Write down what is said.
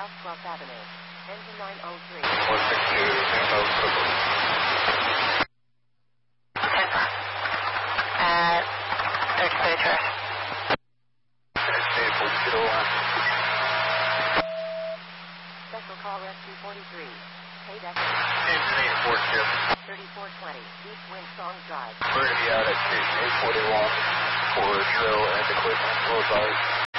South 12th Avenue. Engine 903. 162, Tango, Crystal. Interstate track. Interstate 4201. Special call rescue 43. Paid extra. Engine 842. 3420. East Wind Song Drive. We're going to be out at station 841 for drill and equipment. We'll advise.